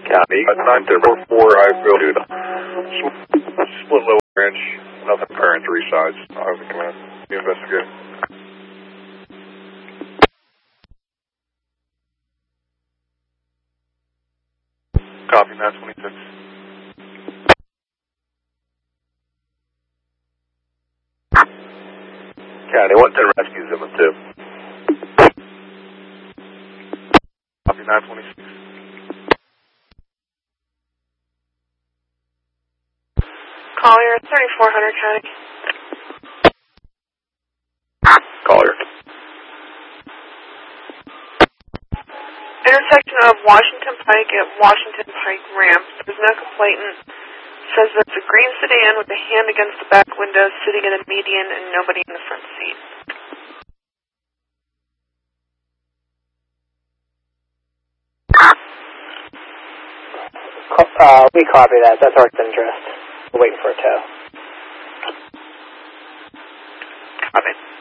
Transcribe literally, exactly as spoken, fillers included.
Copy. Uh, nine ten four four, I feel dude. Split low range, nothing apparent three sides. I have the command. You investigate. Copy, nine twenty-six. County, one ten rescues them two. Copy, nine twenty-six. Collier, thirty-four hundred County. Collier. Intersection of Washington Pike at Washington Pike Ramp. There's no complainant. Says that it's a green sedan with a hand against the back window, sitting in a median and nobody in the front seat. Uh, we copy that. That's our interest. We're waiting for a tow. Copy.